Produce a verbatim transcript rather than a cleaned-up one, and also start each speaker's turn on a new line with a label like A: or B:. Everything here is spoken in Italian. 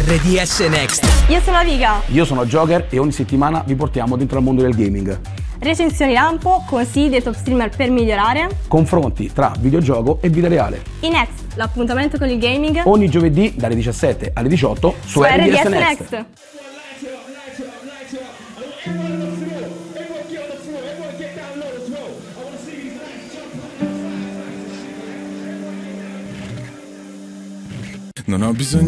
A: R D S Next.
B: Io sono Aviga.
C: Io sono Joker e ogni settimana vi portiamo dentro al mondo del gaming.
B: Recensioni lampo, consigli dei top streamer per migliorare.
C: Confronti tra videogioco e vita reale.
B: I Next, l'appuntamento con il gaming.
C: Ogni giovedì dalle diciassette alle diciotto su, su R D S, R D S Next. Next.
D: Non ho bisogno